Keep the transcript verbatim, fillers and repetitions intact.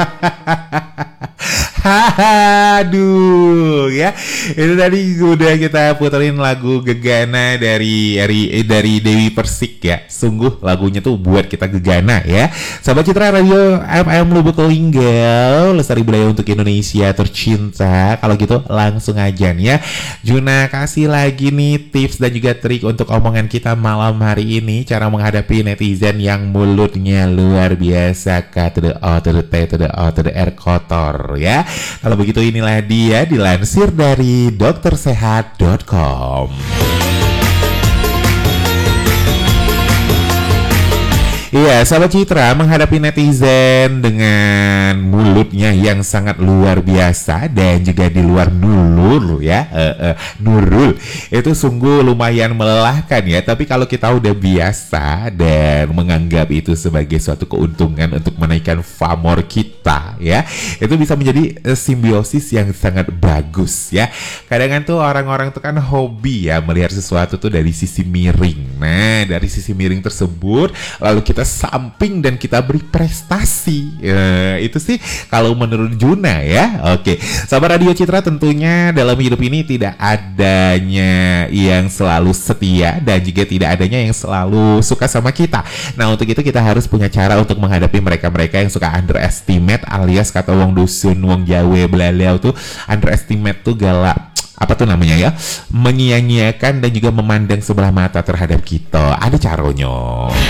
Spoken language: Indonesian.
Aduh ya, itu tadi udah kita puterin lagu Gegana dari dari dari Dewi Persik ya. Sungguh lagunya tuh buat kita gegana ya. Sahabat Citra Radio F M Lubuk Linggau, lestari budaya untuk Indonesia tercinta. Kalau gitu langsung aja nih ya, Juna kasih lagi nih tips dan juga trik untuk omongan kita malam hari ini, cara menghadapi netizen yang mulutnya luar biasa, K to the O to the T to the O to the R kotor ya. Kalau begitu inilah dia dilansir dari dokter sehat dot com. Iya, sahabat Citra, menghadapi netizen dengan mulutnya yang sangat luar biasa dan juga di luar nurul ya, uh, uh, nurul itu sungguh lumayan melelahkan ya. Tapi kalau kita udah biasa dan menganggap itu sebagai suatu keuntungan untuk menaikkan pamor kita ya, itu bisa menjadi uh, simbiosis yang sangat bagus ya. Kadang tuh orang-orang tuh kan hobi ya melihat sesuatu tuh dari sisi miring. Nah, dari sisi miring tersebut lalu kita samping dan kita beri prestasi. Ya, itu sih kalau menurut Juna ya. Oke, sahabat Radio Citra, tentunya dalam hidup ini tidak adanya yang selalu setia dan juga tidak adanya yang selalu suka sama kita. Nah, untuk itu kita harus punya cara untuk menghadapi mereka-mereka yang suka underestimate, alias kata wong dusun, wong Jawa belalau tuh underestimate tuh galak, apa tuh namanya ya, menyia-nyiakan dan juga memandang sebelah mata terhadap kita. Ada caranya.